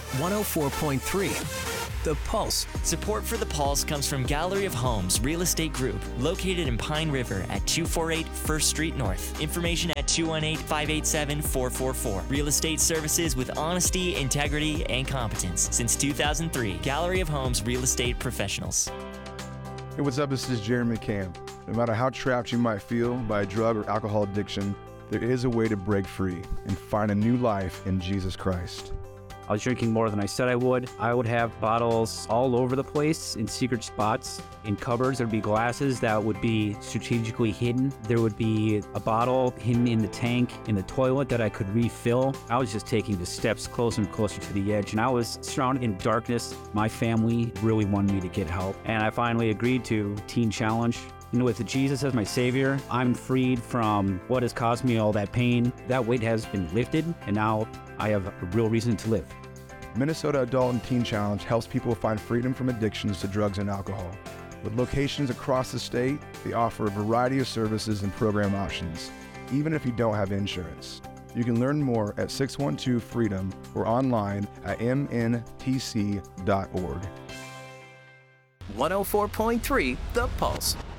104.3 The Pulse. Support for The Pulse comes from Gallery of Homes Real Estate Group, located in Pine River at 248 First Street North. Information at 218-587-4444. Real estate services with honesty, integrity, and competence. Since 2003, Gallery of Homes Real Estate Professionals. Hey, what's up? This is Jeremy McCann. No matter how trapped you might feel by drug or alcohol addiction, there is a way to break free and find a new life in Jesus Christ. I was drinking more than I said I would. I would have bottles all over the place in secret spots. In cupboards, there'd be glasses that would be strategically hidden. There would be a bottle hidden in the tank in the toilet that I could refill. I was just taking the steps closer and closer to the edge, and I was surrounded in darkness. My family really wanted me to get help, and I finally agreed to Teen Challenge. And with Jesus as my savior, I'm freed from what has caused me all that pain. That weight has been lifted, and now I have a real reason to live. Minnesota Adult and Teen Challenge helps people find freedom from addictions to drugs and alcohol. With locations across the state, they offer a variety of services and program options, even if you don't have insurance. You can learn more at 612-FREEDOM or online at mntc.org. 104.3 The Pulse.